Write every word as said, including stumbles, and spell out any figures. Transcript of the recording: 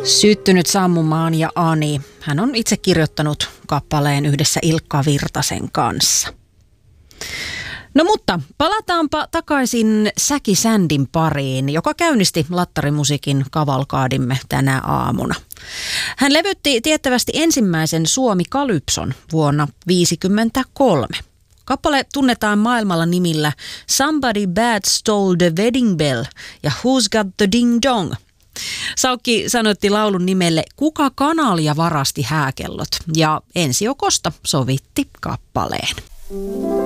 Syttynyt sammumaan ja Ani. Hän on itse kirjoittanut kappaleen yhdessä Ilkka Virtasen kanssa. No mutta palataanpa takaisin Säki Sändin pariin, joka käynnisti lattarimusiikin kavalkaadimme tänä aamuna. Hän levytti tiettävästi ensimmäisen Suomi-kalypson vuonna tuhatyhdeksänsataaviisikymmentäkolme. Kappale tunnetaan maailmalla nimillä Somebody Bad Stole the Wedding Bell ja Who's Got the Ding Dong. Saukki sanoitti laulun nimelle Kuka kanalia varasti hääkellot ja Ensi Okosta sovitti kappaleen.